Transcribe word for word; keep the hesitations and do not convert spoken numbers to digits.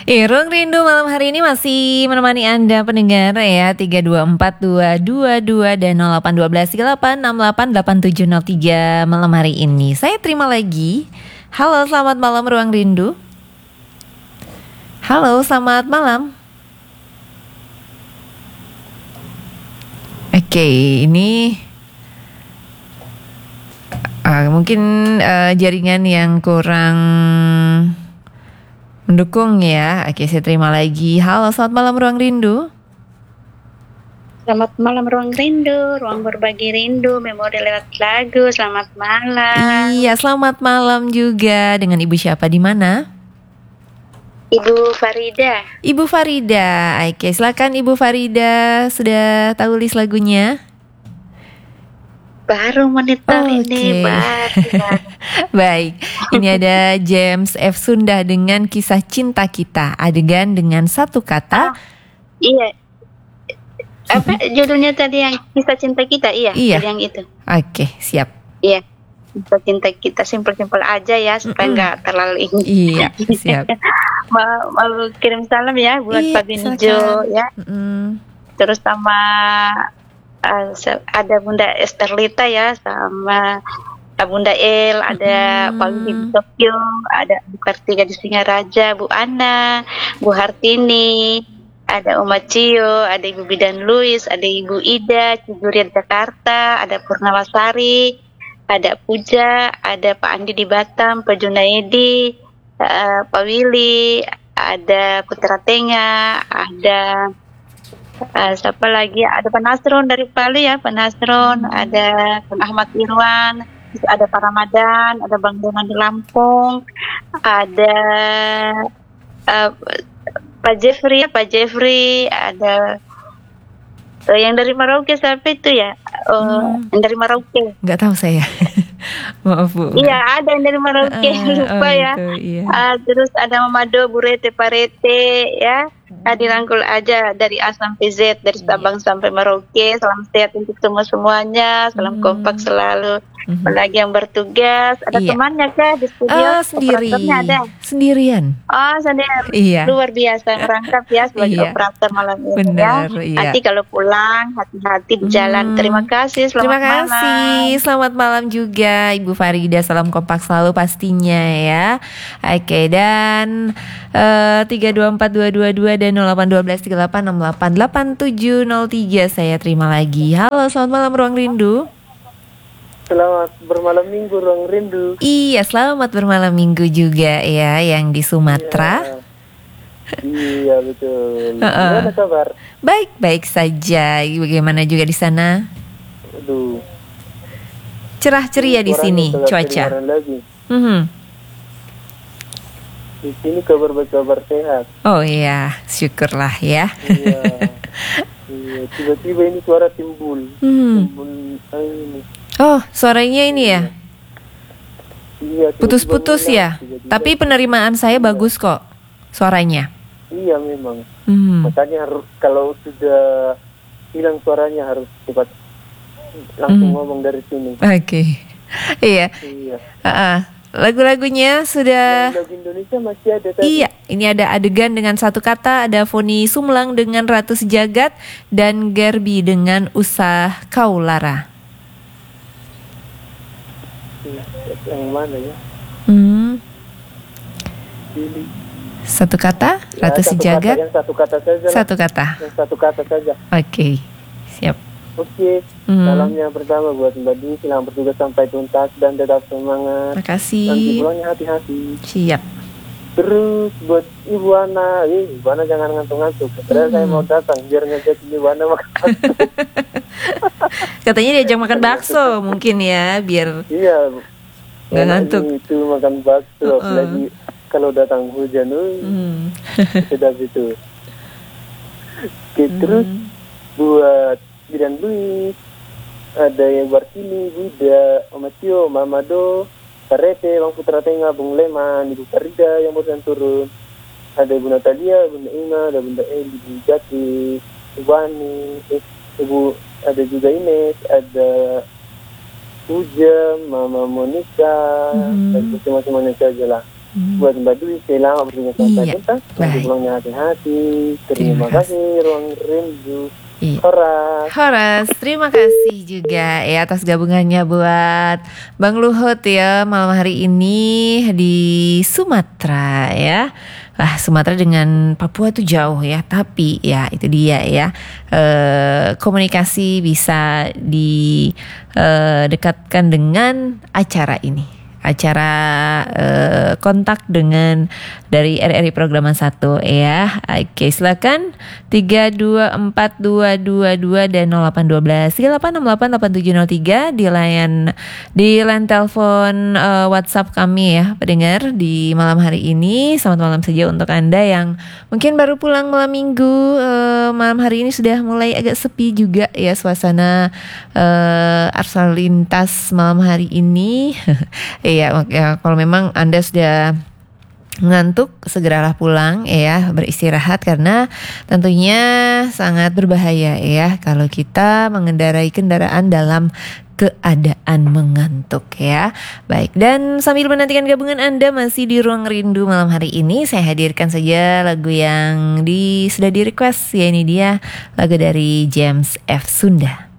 Eh, Ruang Rindu malam hari ini masih menemani Anda pendengar ya. Tiga dua empat dua dua dua dan nol delapan satu dua tiga delapan enam delapan delapan tujuh nol tiga malam hari ini. Saya terima lagi. Halo, selamat malam Ruang Rindu. Halo, selamat malam. Oke, ini uh, mungkin uh, jaringan yang kurang mendukung ya. Oke, saya terima lagi. Halo, selamat malam Ruang Rindu. Selamat malam Ruang Rindu, ruang berbagi rindu, memori lewat lagu. Selamat malam. Iya, selamat malam juga. Dengan Ibu siapa di mana? Ibu Farida. Ibu Farida. Oke, silakan Ibu Farida. Sudah tahu list lagunya? Baru monitor Oh, ini, oke. baru. Baik, ini ada James F. Sunda dengan Kisah Cinta Kita. Adegan dengan satu kata. Iya. Apa judulnya tadi yang kisah cinta kita? Iya, Iya. yang itu. Oke, siap. Iya. Kisah cinta kita simpel-simpel aja ya supaya Mm-mm. nggak terlalu ini. Iya, siap. mau, mau kirim salam ya buat Iya, Pak Binjo silakan. ya. Mm-mm. Terus sama uh, se- ada Bunda Esterlita ya, sama uh, Bunda El, ada Mm-mm. Pak Widi di Tokyo, ada Bu Kartika di Singaraja, Bu Ana, Bu Hartini, ada Oma Cio, ada Ibu Bidan Luis, ada Ibu Ida, Cidurian Jakarta, ada Purnawasari, ada Puja, ada Pak Andi di Batam, Pak Junaidi, uh, Pak Willy, ada Putra Tenga, ada uh, siapa lagi? Ada Pak Nasron dari Palu ya, Pak Nasron, ada Pak Ahmad Irwan, terus ada Pak Ramadan, ada Bang Donan di Lampung, ada uh, Pak Jeffrey, Pak Jeffrey, ada uh, yang dari Merauke siapa itu ya? Uh, Hmm. Yang dari Merauke. Nggak tahu saya. Maaf Bu. Iya, ada yang dari Merauke, Ah, lupa oh, ya. gitu, iya. Ah, terus ada Mamado, Burete, Parete, ya. Ah, dirangkul aja dari A sampai Z, dari Sabang sampai Merauke. Salam sehat untuk semua semuanya. Salam Hmm. kompak selalu. Mhm. Apalagi yang bertugas, ada Iya. temannya kah di studio? Ah, sendiri. Operatornya ada. Sendirian. Oh, sendiri. Iya. Luar biasa merangkap ya sebagai Iya. operator malam ini Benar, ya. iya. Nanti kalau pulang hati-hati di jalan. Hmm. Terima kasih. Selamat Terima malam. kasih. Selamat malam juga Ibu Farida. Salam kompak selalu pastinya ya. Oke, dan eh, tiga dua empat dua dua dua dan nol delapan satu dua tiga delapan enam delapan delapan tujuh nol tiga saya terima lagi. Halo, selamat malam Ruang Rindu. Selamat bermalam minggu Ruang Rindu. Iya, selamat bermalam minggu juga ya yang di Sumatera. Iya, betul. Heeh. Gimana kabar? Baik-baik saja. Bagaimana juga di sana? Aduh. Cerah ceria di Suaranya sini telah cuaca. kedengaran lagi. Mhm. Di sini kabar baik, kabar sehat. Oh iya, syukurlah ya. Iya. Iya, tiba-tiba ini suara timbul. Hmm. Timbul ah, ini. Oh, suaranya ini ya. Iya, tiba-tiba Putus-putus menghilang, ya. tiba-tiba. Tapi penerimaan saya Iya. bagus kok suaranya. Iya, memang. Hmm. Makanya harus kalau sudah hilang suaranya harus cepat langsung Hmm. ngomong dari sini. Oke. Iya. Iya. Heeh. Lagu-lagunya sudah. Lagu Indonesia masih ada tadi. Iya, ini ada adegan dengan satu kata, ada Foni Sumlang dengan Ratu Sejagat dan Gerbi dengan Usah Kau Lara. Yang mana ya? Hmm. Pilih. Satu kata, Ya, Ratu satu Sejagat. kata, yang satu kata saja lah. Satu kata. Yang satu kata saja. Oke, siap. Oke, Hmm. salamnya pertama buat Mbak Di, selamat bertugas sampai tuntas dan tetap semangat. Nanti Makasih. pulangnya hati-hati. Siap. Terus buat Ibu Ana, eh, Ibu Ana jangan ngantuk-ngantuk. Padahal Hmm. saya mau datang biar ngajak Ibu Ana makan bakso. Katanya diajak makan bakso mungkin ya, biar Iya, nggak enak ngantuk. ini Itu makan bakso, Uh-uh. apalagi kalau datang hujan, uh, Hmm. sedap itu. Oke, terus Hmm. buat Bidan Luis, ada yang Bartini, Buddha, Om Matio, Mamado, Parete, Bang Putra Tengah, Bung Leman, Ibu Farida yang barusan turun, ada Ibu Natalia, Bunda Ina, ada Bunda Eli, Ibu Jati, Ibu Ani, eh, Ibu ada juga Ines, ada Puja, Mama Monica, Hmm. dan semua-semuanya saja lah. Buat Mbak Dwi, selamat bertugas sampai Iya, tuntas. Untuk baik. pulangnya hati-hati. Terima, Terima kasih, Ruang Rindu. Iya. Horas. Horas, terima kasih juga ya atas gabungannya buat Bang Luhut ya malam hari ini di Sumatera ya. Wah, Sumatera dengan Papua itu jauh ya, tapi ya itu dia ya, eh, komunikasi bisa didekatkan dengan acara ini. Acara eh, kontak dengan dari R R I Programan satu ya. Oke, silakan tiga dua empat dua dua dua dan nol delapan satu dua tiga delapan enam delapan delapan tujuh nol tiga di layan di line telepon eh, WhatsApp kami ya, pendengar di malam hari ini. Selamat malam saja untuk Anda yang mungkin baru pulang malam Minggu. Eh, malam hari ini sudah mulai agak sepi juga ya suasana eh, arus lalu lintas malam hari ini. Iya, ya, kalau memang Anda sudah ngantuk, segeralah pulang ya, beristirahat karena tentunya sangat berbahaya ya kalau kita mengendarai kendaraan dalam keadaan mengantuk ya. Baik, dan sambil menantikan gabungan Anda masih di Ruang Rindu malam hari ini, saya hadirkan saja lagu yang di sudah di request ya, ini dia lagu dari James F. Sunda.